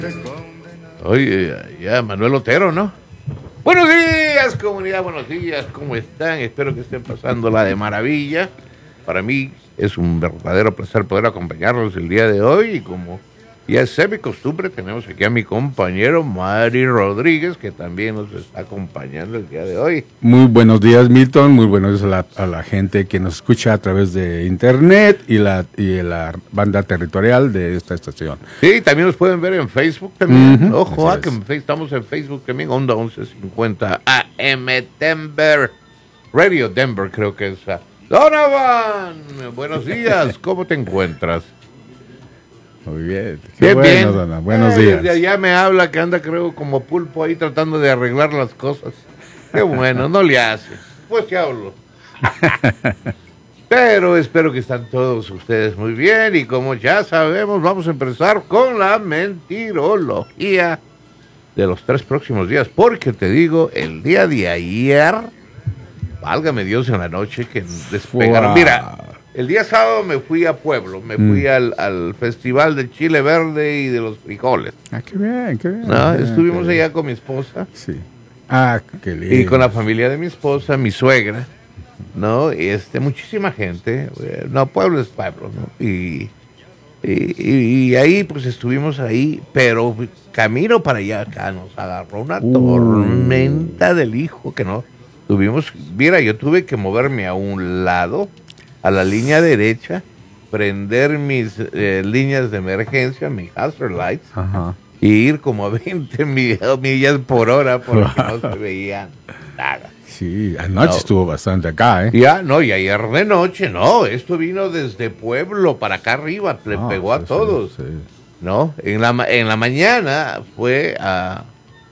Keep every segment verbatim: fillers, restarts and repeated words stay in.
Oye, ya Manuel Otero, ¿no? Buenos días, comunidad, buenos días, ¿cómo están? Espero que estén pasándola de maravilla. Para mí es un verdadero placer poder acompañarlos el día de hoy y como ya es mi costumbre, tenemos aquí a mi compañero Mari Rodríguez, que también nos está acompañando el día de hoy. Muy buenos días, Milton, muy buenos días a la, a la gente que nos escucha a través de internet y la, y la banda territorial de esta estación. Sí, también nos pueden ver en Facebook también. Uh-huh. Ojo, ah, que en, estamos en Facebook también, Onda once cincuenta A M Denver, Radio Denver creo que es. Donovan, buenos días, ¿cómo te encuentras? Muy bien, qué bien, bueno, bien. Dona. Buenos eh, días. Ya, ya me habla que anda, creo, como pulpo ahí tratando de arreglar las cosas. Qué bueno, no le hace. Pues te hablo. Pero espero que están todos ustedes muy bien y como ya sabemos, vamos a empezar con la mentirología de los tres próximos días. Porque te digo, el día de ayer, válgame Dios en la noche que despegaron. Wow. Mira. El día sábado me fui a Pueblo, me mm. fui al, al festival del chile verde y de los frijoles. Ah, qué bien, qué bien. ¿No? Qué Estuvimos bien, allá bien. con mi esposa. Sí. Ah, qué lindo. Y con la familia de mi esposa, mi suegra, ¿no? Y este, muchísima gente. No, Pueblo es Pueblo, ¿no? Y, y, y, y ahí, pues estuvimos ahí, pero camino para allá acá nos agarró una uh. tormenta del hijo que no tuvimos. Mira, yo tuve que moverme a un lado, a la línea derecha, prender mis eh, líneas de emergencia, mis hazard lights, Ajá. y ir como a veinte millas por hora porque wow. no se veía nada. Sí, anoche no. estuvo bastante acá, ¿eh? Ya, no, y ayer de noche, no, esto vino desde Pueblo para acá arriba, le oh, pegó sí, a todos, sí, sí. ¿no? En la, en la mañana fue a...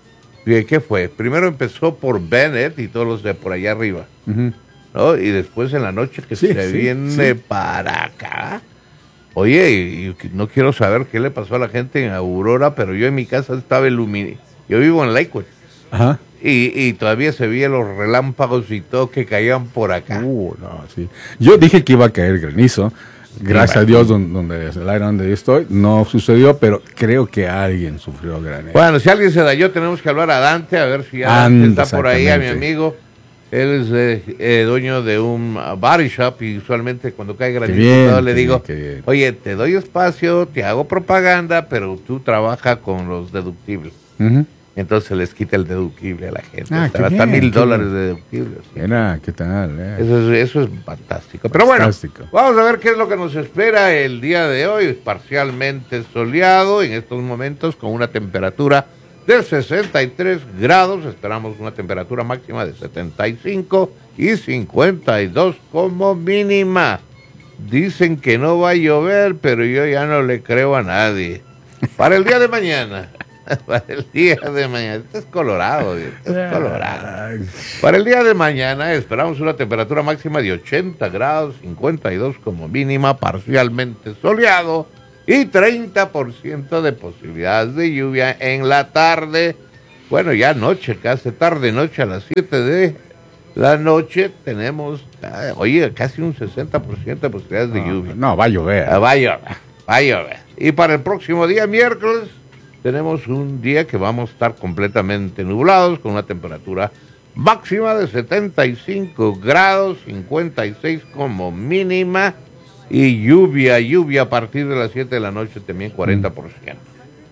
¿Qué fue? Primero empezó por Bennett y todos los de por allá arriba. Uh-huh. ¿No? Y después en la noche que sí, se sí, viene sí. para acá. Oye, y, y no quiero saber qué le pasó a la gente en Aurora, pero yo en mi casa estaba iluminado. Yo vivo en Lakewood. Ajá. Y, y todavía se veían los relámpagos y todo que caían por acá. Uh, no, sí. Yo dije que iba a caer granizo. Gracias sí, a Dios, donde, donde el área donde yo estoy, no sucedió, pero creo que alguien sufrió granizo. Bueno, si alguien se dañó, tenemos que hablar a Dante, a ver si Dante está por ahí, a mi amigo. Él es eh, eh, dueño de un uh, body shop y usualmente cuando cae granizo le digo, bien, oye, te doy espacio, te hago propaganda, pero tú trabajas con los deductibles. Uh-huh. Entonces les quita el deductible a la gente. Ah, hasta hasta mil dólares de deductible. ¿Sí? Mira, ¿qué tal? Eh? Eso, es, eso es fantástico. Pero fantástico. Bueno, vamos a ver qué es lo que nos espera el día de hoy. Parcialmente soleado en estos momentos con una temperatura de sesenta y tres grados, esperamos una temperatura máxima de setenta y cinco y cincuenta y dos como mínima. Dicen que no va a llover, pero yo ya no le creo a nadie. Para el día de mañana, para el día de mañana, este es Colorado, este es Colorado. Para el día de mañana esperamos una temperatura máxima de ochenta grados, cincuenta y dos como mínima, parcialmente soleado, y treinta por ciento de posibilidades de lluvia en la tarde. Bueno, ya noche, casi tarde, noche a las siete de la noche, tenemos, oye, casi un sesenta por ciento de posibilidades de no, lluvia. No, va a llover. Va a llover, va a llover. Y para el próximo día, miércoles, tenemos un día que vamos a estar completamente nublados, con una temperatura máxima de setenta y cinco grados, cincuenta y seis como mínima, y lluvia, lluvia a partir de las siete de la noche también cuarenta por ciento.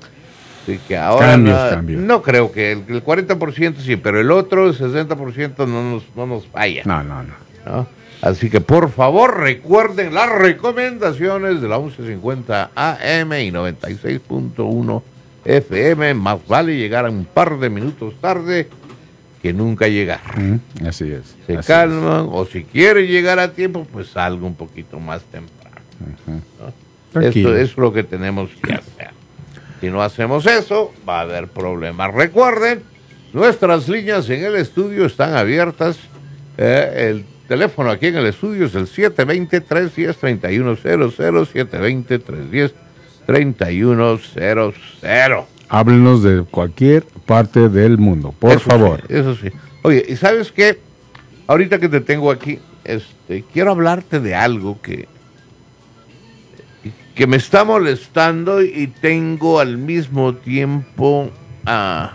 Así que ahora cambios, no, cambios. no creo que el, el cuarenta por ciento sí, pero el otro, el sesenta por ciento no nos, no nos falla. No, no, no, no. Así que por favor recuerden las recomendaciones de la once cincuenta A M y noventa y seis punto uno F M. Más vale llegar a un par de minutos tarde que nunca llegar. Mm, así es. Se así calman, es. o si quiere llegar a tiempo, pues salga un poquito más temprano. Uh-huh. ¿No? Esto es lo que tenemos que hacer. Si no hacemos eso, va a haber problemas. Recuerden, nuestras líneas en el estudio están abiertas. Eh, el teléfono aquí en el estudio es el siete dos cero, tres uno cero, tres uno cero cero, siete dos cero, tres uno cero, tres uno cero cero. Háblenos de cualquier parte del mundo, por eso favor. Sí, eso sí. Oye, ¿y sabes qué? Ahorita que te tengo aquí, este, quiero hablarte de algo que, que me está molestando y tengo al mismo tiempo ah,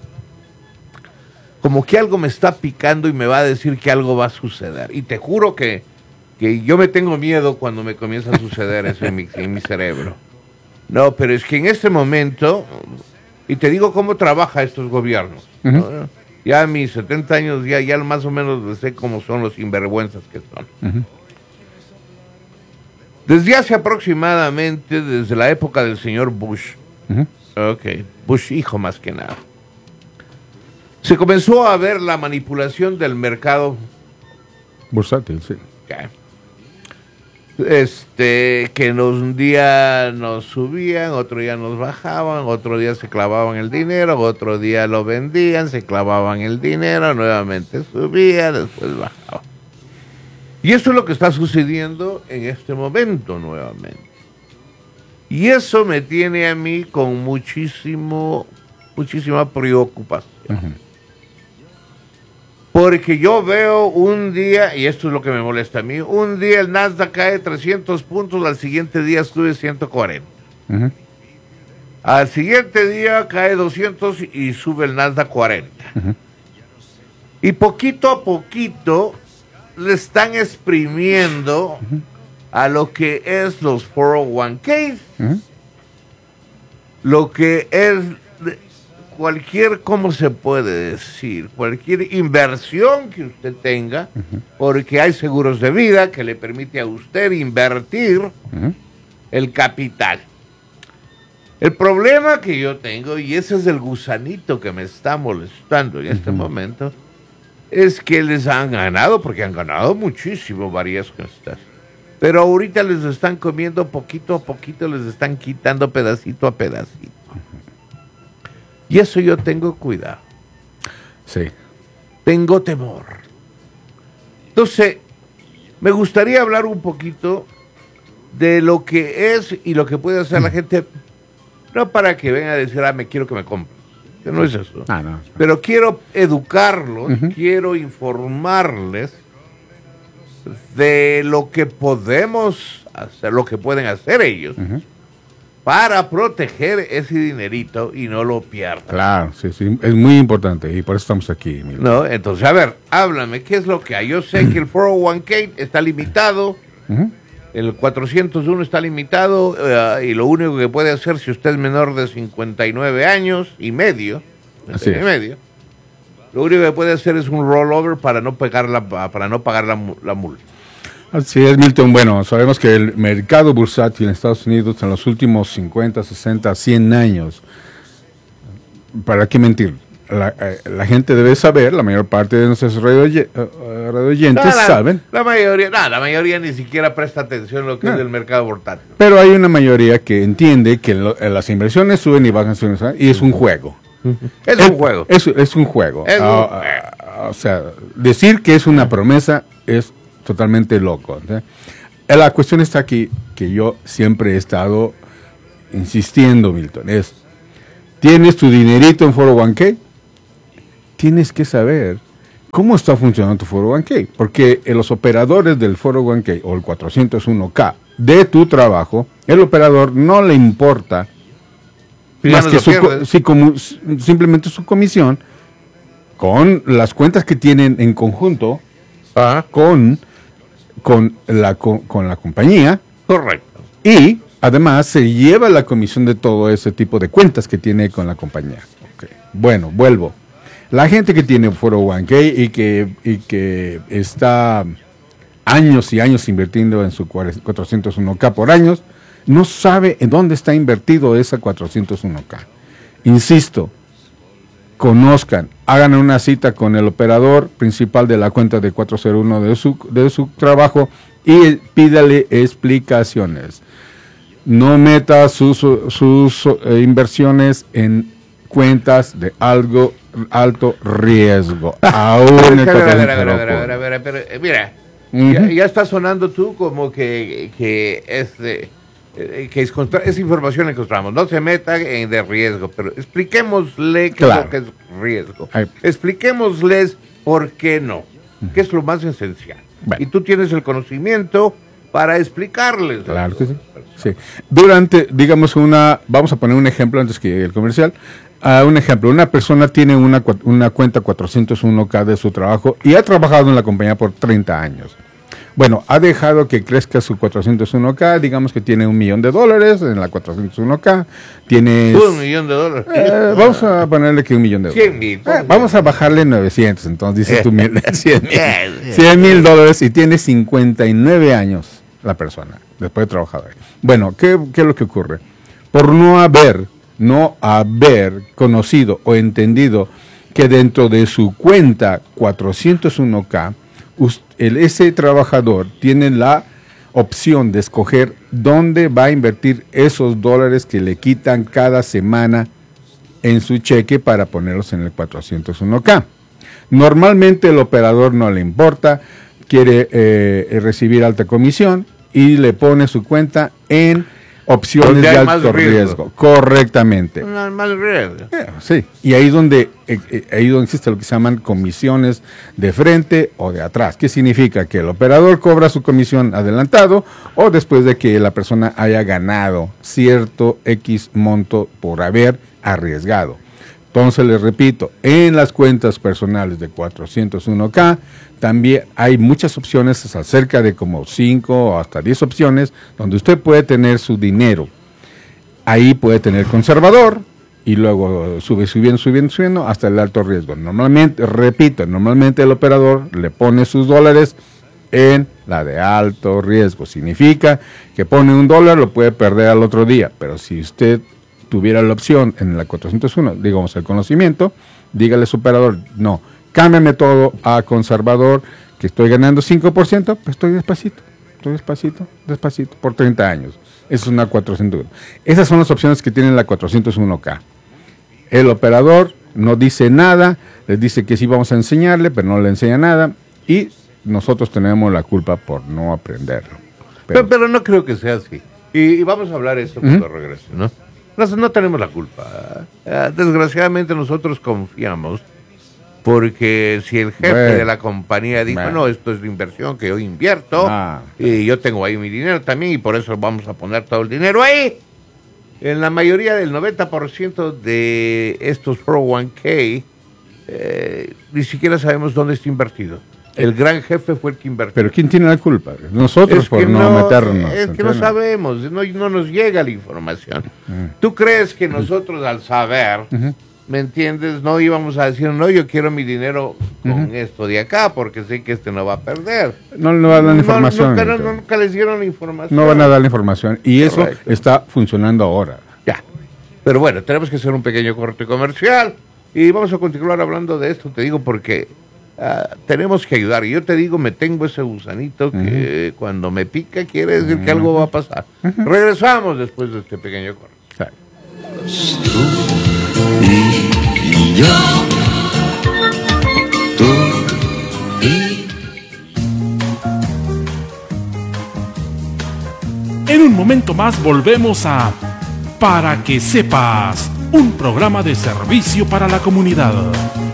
como que algo me está picando y me va a decir que algo va a suceder. Y te juro que, que yo me tengo miedo cuando me comienza a suceder eso en mi, en mi cerebro. No, pero es que en este momento, y te digo cómo trabaja estos gobiernos, uh-huh. ¿no? Ya a mis setenta años ya, ya más o menos sé cómo son los sinvergüenzas que son. Uh-huh. Desde hace aproximadamente, desde la época del señor Bush, uh-huh. ok, Bush hijo más que nada, se comenzó a ver la manipulación del mercado bursátil, sí. Okay. Este, que nos, un día nos subían, otro día nos bajaban, otro día se clavaban el dinero, otro día lo vendían, se clavaban el dinero, nuevamente subía, después bajaba. Y eso es lo que está sucediendo en este momento nuevamente. Y eso me tiene a mí con muchísimo, muchísima preocupación. Uh-huh. Porque yo veo un día, y esto es lo que me molesta a mí, un día el Nasdaq cae trescientos puntos, al siguiente día sube ciento cuarenta. Uh-huh. Al siguiente día cae doscientos y sube el Nasdaq cuarenta. Uh-huh. Y poquito a poquito le están exprimiendo uh-huh. a lo que es los cuatro oh one K, uh-huh. lo que es cualquier, ¿cómo se puede decir? Cualquier inversión que usted tenga, uh-huh. porque hay seguros de vida que le permite a usted invertir uh-huh. el capital. El problema que yo tengo, y ese es el gusanito que me está molestando en este uh-huh. momento, es que les han ganado, porque han ganado muchísimo varias cosas, pero ahorita les están comiendo poquito a poquito, les están quitando pedacito a pedacito. Y eso yo tengo cuidado. Sí. Tengo temor. Entonces, me gustaría hablar un poquito de lo que es y lo que puede hacer mm. la gente, no para que venga a decir, ah, me quiero que me compren. Que no es eso. Ah, no, no. Pero quiero educarlos, uh-huh. quiero informarles de lo que podemos hacer, lo que pueden hacer ellos. Uh-huh. Para proteger ese dinerito y no lo pierdan. Claro, sí, sí, es muy importante y por eso estamos aquí. Mira. No, entonces, a ver, háblame, ¿qué es lo que hay? Yo sé que el cuatro oh one K está limitado, uh-huh. el cuatrocientos uno está limitado uh, y lo único que puede hacer si usted es menor de cincuenta y nueve años y medio, Así y medio, lo único que puede hacer es un rollover para no pagar la, para no pagar la, la multa. Así es, Milton. Bueno, sabemos que el mercado bursátil en Estados Unidos en los últimos cincuenta, sesenta, cien años, ¿para qué mentir? La, eh, la gente debe saber, la mayor parte de nuestros radioyentes radio no, saben. La mayoría, no, la mayoría ni siquiera presta atención a lo que no. es el mercado bursátil. Pero hay una mayoría que entiende que lo, las inversiones suben y bajan y es un juego. Es un juego. Es, es un juego. Es un uh, uh, o sea, decir que es una promesa es totalmente loco. ¿sí? La cuestión está aquí, que yo siempre he estado insistiendo, Milton, es, tienes tu dinerito en cuatro oh one K, tienes que saber cómo está funcionando tu cuatro oh one K, porque los operadores del cuatro oh one K o el cuatrocientos uno K de tu trabajo, el operador no le importa sí, más que su, sí, como, simplemente su comisión con las cuentas que tienen en conjunto ah. con Con la, con, con la compañía. Correcto. Y además se lleva la comisión de todo ese tipo de cuentas que tiene con la compañía. Okay. Bueno, vuelvo. La gente que tiene cuatro oh one K y que, y que está años y años invirtiendo en su cuatrocientos uno K por años, no sabe en dónde está invertido esa cuatrocientos uno K. Insisto, conozcan, hagan una cita con el operador principal de la cuenta de cuatrocientos uno de su, de su trabajo y pídale explicaciones. No meta sus, sus eh, inversiones en cuentas de algo alto riesgo. Aún el a ver, a ver, a ver, a ver, a ver, a ver, a ver, a ver, mira, uh-huh. ya, ya está sonando tú como que, que es de... que es, contra, es información que encontramos, no se meta en de riesgo, pero expliquémosle qué claro. es lo que es riesgo. Ay. Expliquémosles por qué no, uh-huh. que es lo más esencial. Bueno. Y tú tienes el conocimiento para explicarles. Claro que sí. Sí. Durante, digamos, una, vamos a poner un ejemplo antes que el comercial. Uh, un ejemplo, una persona tiene una, una cuenta cuatrocientos uno K de su trabajo y ha trabajado en la compañía por treinta años. Bueno, ha dejado que crezca su cuatrocientos uno K, digamos que tiene un millón de dólares en la cuatrocientos uno K. Tiene un millón de dólares. Eh, vamos a ponerle que un millón de dólares. cien mil. Eh, vamos a bajarle novecientos, entonces dices tú cien mil dólares y tiene cincuenta y nueve años la persona, después de trabajar ahí. Bueno, ¿qué, qué es lo que ocurre? Por no haber, no haber conocido o entendido que dentro de su cuenta cuatrocientos uno K, el, ese trabajador tiene la opción de escoger dónde va a invertir esos dólares que le quitan cada semana en su cheque para ponerlos en el cuatrocientos uno K. Normalmente el operador no le importa, quiere eh, recibir alta comisión y le pone su cuenta en opciones de alto riesgo. riesgo. Correctamente. No, más riesgo. Eh, sí, y ahí donde eh, eh, ahí donde existe lo que se llaman comisiones de frente o de atrás. ¿Qué significa? Que el operador cobra su comisión adelantado o después de que la persona haya ganado cierto X monto por haber arriesgado. Entonces, les repito, en las cuentas personales de cuatrocientos uno K también hay muchas opciones, cerca de como cinco o hasta diez opciones, donde usted puede tener su dinero. Ahí puede tener conservador y luego sube, subiendo, subiendo, subiendo hasta el alto riesgo. Normalmente, repito, normalmente el operador le pone sus dólares en la de alto riesgo. Significa que pone un dólar, lo puede perder al otro día, pero si usted tuviera la opción en la cuatrocientos uno, digamos el conocimiento, dígale a su operador, no, cámbiame todo a conservador, que estoy ganando cinco por ciento, pues estoy despacito, estoy despacito, despacito, por treinta años. Esa es una cuatrocientos uno. Esas son las opciones que tiene la cuatrocientos uno K. El operador no dice nada, les dice que sí vamos a enseñarle, pero no le enseña nada, y nosotros tenemos la culpa por no aprenderlo. Pero, pero, pero no creo que sea así. Y, y vamos a hablar eso cuando ¿Mm? regrese, ¿no? No, no tenemos la culpa. Uh, desgraciadamente nosotros confiamos porque si el jefe bueno, de la compañía dijo, bueno. no, esto es la inversión que yo invierto ah. y yo tengo ahí mi dinero también y por eso vamos a poner todo el dinero ahí. En la mayoría del noventa por ciento de estos cuatro oh one K eh, ni siquiera sabemos dónde está invertido. El gran jefe fue el que invirtió. Pero ¿quién tiene la culpa? Nosotros es por no, no meternos. Es que no sabemos, no, no nos llega la información. Uh-huh. ¿Tú crees que nosotros al saber, uh-huh. ¿me entiendes? No íbamos a decir, no, yo quiero mi dinero con uh-huh. esto de acá porque sé que este no va a perder. No le van a dar la información. No, nunca, no, nunca les dieron la información. No van a dar la información y eso Correcto. está funcionando ahora. Ya. Pero bueno, tenemos que hacer un pequeño corte comercial y vamos a continuar hablando de esto, te digo, porque Uh, tenemos que ayudar. Y yo te digo, me tengo ese gusanito que uh-huh. cuando me pica quiere decir uh-huh. que algo va a pasar. Uh-huh. Regresamos después de este pequeño corte. Sí. Tú y yo. Tú y... En un momento más volvemos a Para que sepas, un programa de servicio para la comunidad.